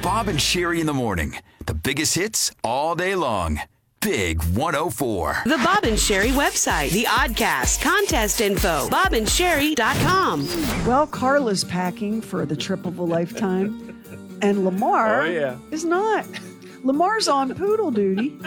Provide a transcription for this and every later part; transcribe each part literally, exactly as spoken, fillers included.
Bob and Sherry in the morning. The biggest hits all day long. Big one oh four. The Bob and Sherry website, the Oddcast, contest info, bob and sherry dot com. Well, Carla's packing for the trip of a lifetime, and Lamar Oh, yeah. is not. Lamar's on poodle duty.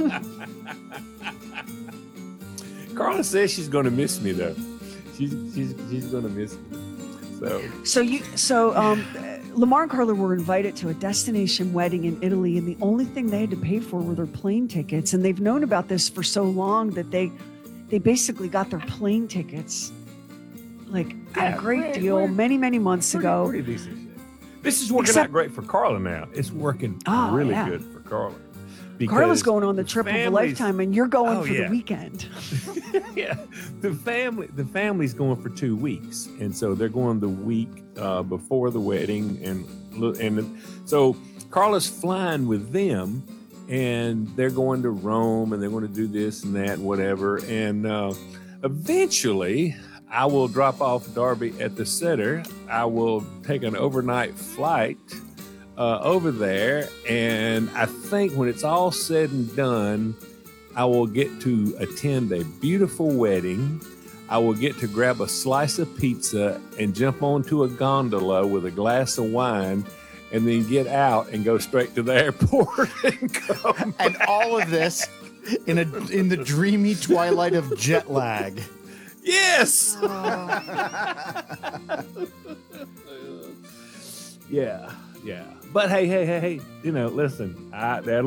Carla says she's going to miss me, though. She's she's she's going to miss me. So So you, so um, Lamar and Carla were invited to a destination wedding in Italy, and the only thing they had to pay for were their plane tickets. And they've known about this for so long that they, they basically got their plane tickets, like at Yeah, a great we're- deal, we're many many months pretty, ago. pretty decent shit. This is working Except- out great for Carla now. It's working Oh, really yeah. good for Carla. Carla's Because going on the trip of a families- lifetime, and you're going Oh, for yeah. the weekend. Yeah, the family the family's going for two weeks, and so they're going the week uh, before the wedding, and and so Carla's flying with them, and they're going to Rome, and they're going to do this and that, and whatever, and uh, eventually I will drop off Darby at the center. I will take an overnight flight uh, over there, and I think when it's all said and done, I will get to attend a beautiful wedding. I will get to grab a slice of pizza and jump onto a gondola with a glass of wine, and then get out and go straight to the airport and come. And all of this in a in the dreamy twilight of jet lag. Yes. Yeah, yeah. But hey, hey, hey, hey, you know, listen, I, that'll